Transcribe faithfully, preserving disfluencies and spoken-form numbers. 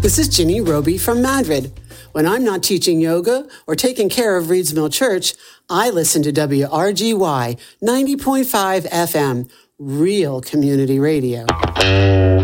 This is Ginny Roby from Madrid. When I'm not teaching yoga or taking care of Reeds Mill Church, I listen to W R G Y ninety point five F M, real community radio.